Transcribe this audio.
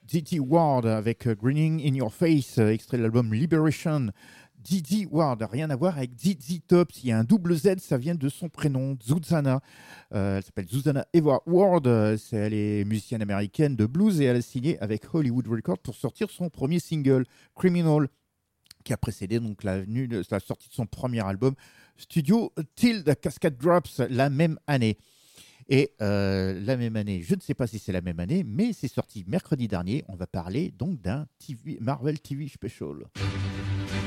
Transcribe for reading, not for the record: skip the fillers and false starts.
Didi Ward avec Grinning in Your Face, extrait de l'album Liberation. Didi Ward, rien à voir avec Didi Tops. Il y a un double Z, ça vient de son prénom, Zuzana. Elle s'appelle Zuzana Eva Ward. Elle est musicienne américaine de blues et elle a signé avec Hollywood Records pour sortir son premier single, Criminal, qui a précédé donc la sortie de son premier album, Studio Till the Cascade Drops, la même année. Et la même année, je ne sais pas si c'est la même année, mais c'est sorti mercredi dernier. On va parler donc d'un Marvel TV Special.